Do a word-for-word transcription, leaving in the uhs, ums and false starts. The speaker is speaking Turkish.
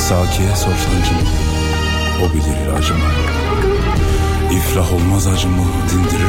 Sakiye sorsan cımı, o bilir acımı. İflah olmaz acımı, dindirir